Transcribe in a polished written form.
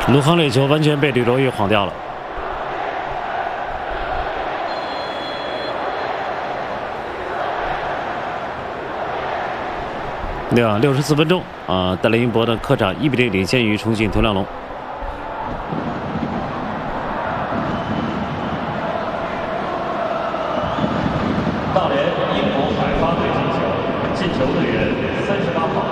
鲁康那球完全被吕罗玉晃掉了。64分钟啊，德雷英博的客场1-0领先于重庆图亮龙。 大连英博海发队进球，进球队员38号